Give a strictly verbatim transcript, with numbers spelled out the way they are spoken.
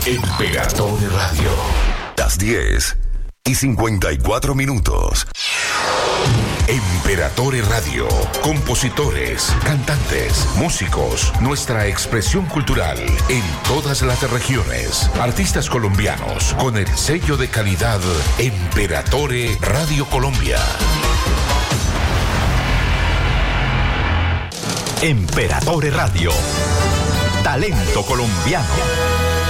Emperador Radio. Las diez y cincuenta y cuatro minutos. Emperador Radio. Compositores, cantantes, músicos, nuestra expresión cultural en todas las regiones. Artistas colombianos con el sello de calidad Emperador Radio Colombia. Emperador Radio. Talento colombiano.